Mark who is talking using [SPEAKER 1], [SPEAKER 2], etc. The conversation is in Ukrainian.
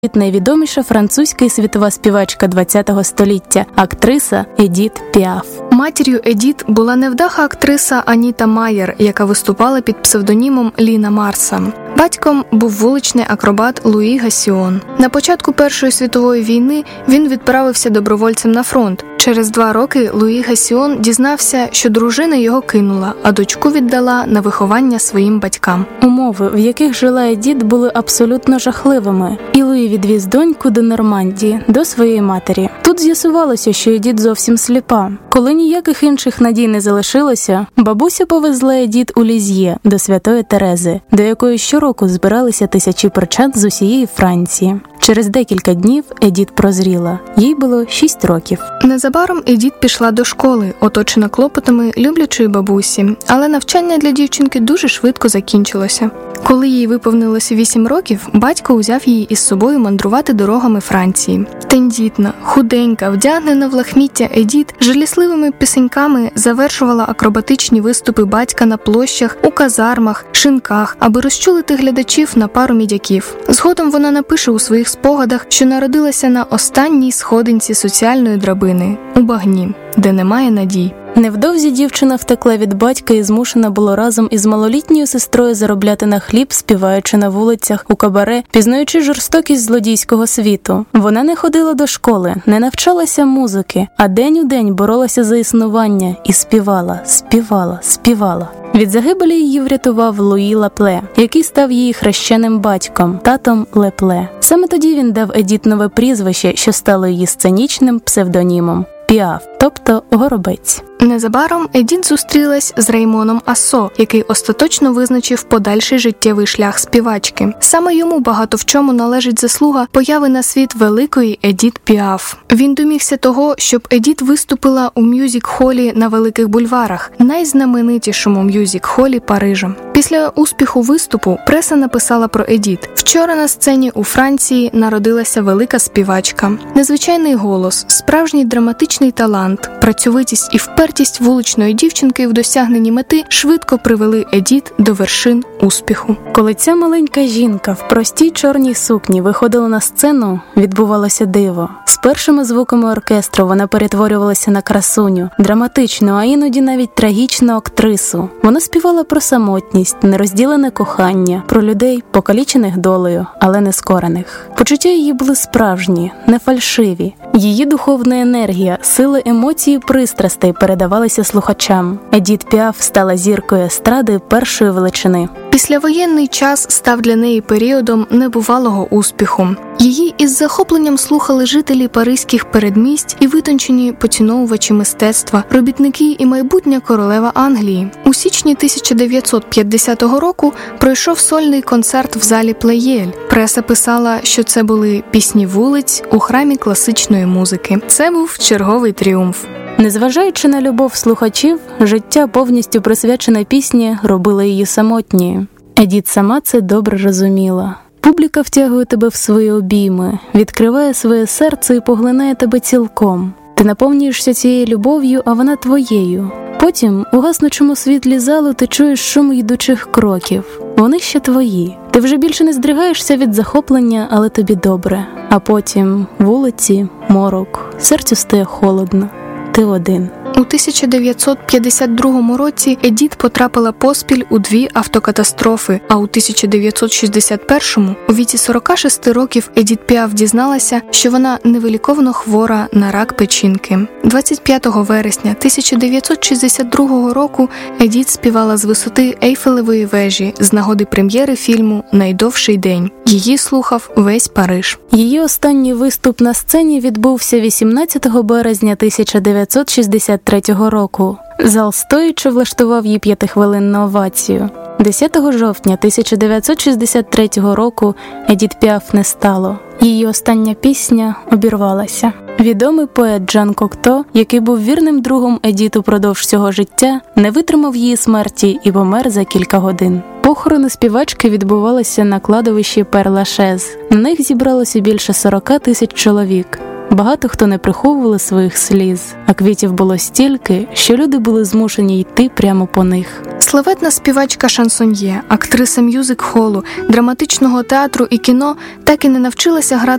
[SPEAKER 1] найвідоміша французька і світова співачка ХХ століття, актриса Едіт Піаф.
[SPEAKER 2] Матір'ю Едіт була невдаха актриса Аніта Майер, яка виступала під псевдонімом Ліна Марса. Батьком був вуличний акробат Луї Гассіон. На початку Першої світової війни він відправився добровольцем на фронт. Через 2 роки Луї Гассіон дізнався, що дружина його кинула, а дочку віддала на виховання своїм батькам.
[SPEAKER 1] Умови, в яких жила Едіт, були абсолютно жахливими, і Луї відвіз доньку до Нормандії, до своєї матері. Тут з'ясувалося, що Едіт зовсім сліпа. Коли ніяких інших надій не залишилося, бабуся повезла Едіт у Лізьє, до Святої Терези, до якої щороку збиралися тисячі прочан з усієї Франції. Через декілька днів Едіт прозріла. Їй було 6 років.
[SPEAKER 2] Незабаром Едіт пішла до школи, оточена клопотами люблячої бабусі, але навчання для дівчинки дуже швидко закінчилося. Коли їй виповнилося 8 років, батько узяв її із собою мандрувати дорогами Франції. Тендітна, худенька, вдягнена в лахміття Едіт жалісливими пісеньками завершувала акробатичні виступи батька на площах, у казармах, шинках, аби розчулити глядачів на пару мідяків. Згодом вона напише у своїх спогадах, що народилася на останній сходинці соціальної драбини – у багні, де немає надій.
[SPEAKER 1] Невдовзі дівчина втекла від батька і змушена була разом із малолітньою сестрою заробляти на хліб, співаючи на вулицях, у кабаре, пізнаючи жорстокість злодійського світу. Вона не ходила до школи, не навчалася музики, а день у день боролася за існування і співала. Від загибелі її врятував Луї Лапле, який став її хрещеним батьком, татом Лепле. Саме тоді він дав Едіт нове прізвище, що стало її сценічним псевдонімом – Піаф, тобто горобець.
[SPEAKER 2] Незабаром Едіт зустрілась з Реймоном Ассо, який остаточно визначив подальший життєвий шлях співачки. Саме йому багато в чому належить заслуга появи на світ великої Едіт Піаф. Він домігся того, щоб Едіт виступила у мюзик-холі на великих бульварах, найзнаменитішому мюзик-холі Парижа. Після успіху виступу преса написала про Едіт: «Вчора на сцені у Франції народилася велика співачка. Незвичайний голос, справжній драматичний талант, працьовитість і впертість вуличної дівчинки в досягненні мети швидко привели Едіт до вершин успіху».
[SPEAKER 1] Коли ця маленька жінка в простій чорній сукні виходила на сцену, відбувалося диво. З першими звуками оркестру вона перетворювалася на красуню, драматичну, а іноді навіть трагічну актрису. Вона співала про самотність, нерозділене кохання, про людей, покалічених долею, але не скорених. Почуття її були справжні, не фальшиві. Її духовна енергія, сила емоцій і пристрастей передавалися слухачам. Едіт Піаф стала зіркою естради першої величини.
[SPEAKER 2] Післявоєнний час став для неї періодом небувалого успіху. Її із захопленням слухали жителі паризьких передмість і витончені поціновувачі мистецтва, робітники і майбутня королева Англії. У січні 1950 року пройшов сольний концерт в залі Плеєль. Преса писала, що це були пісні вулиць у храмі класичної музики. Це був черговий тріумф.
[SPEAKER 1] Незважаючи на любов слухачів, життя, повністю присвячене пісні, робило її самотньою. Едіт сама це добре розуміла. Публіка втягує тебе в свої обійми, відкриває своє серце і поглинає тебе цілком. Ти наповнюєшся цією любов'ю, а вона твоєю. Потім, у гаснучому світлі залу, ти чуєш шум йдучих кроків. Вони ще твої. Ти вже більше не здригаєшся від захоплення, але тобі добре. А потім вулиці, морок, серцю стає холодно. Ти один.
[SPEAKER 2] У 1952 році Едіт потрапила поспіль у 2 автокатастрофи, а у 1961-му, у віці 46 років, Едіт Піаф дізналася, що вона невиліковно хвора на рак печінки. 25 вересня 1962 року Едіт співала з висоти Ейфелевої вежі з нагоди прем'єри фільму «Найдовший день». Її слухав весь Париж.
[SPEAKER 1] Її останній виступ на сцені відбувся 18 березня 1963 року. Зал стоячи влаштував їй 5-хвилинну овацію. 10 жовтня 1963 року Едіт Піаф не стало. Її остання пісня обірвалася. Відомий поет Жан Кокто, який був вірним другом Едіт упродовж всього життя, не витримав її смерті і помер за кілька годин. Похорони співачки відбувалися на кладовищі Пер-Лашез. На них зібралося більше 40 тисяч чоловік. Багато хто не приховували своїх сліз, а квітів було стільки, що люди були змушені йти прямо по них.
[SPEAKER 2] Славетна співачка шансоньє, актриса мюзик-холу, драматичного театру і кіно так і не навчилася грати